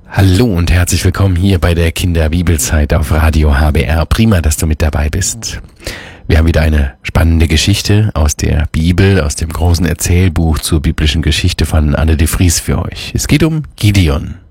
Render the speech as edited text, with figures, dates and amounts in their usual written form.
Hallo und herzlich willkommen hier bei der Kinderbibelzeit auf Radio HBR. Prima, dass du mit dabei bist. Wir haben wieder eine spannende Geschichte aus der Bibel, aus dem großen Erzählbuch zur biblischen Geschichte von Anne de Vries für euch. Es geht um Gideon.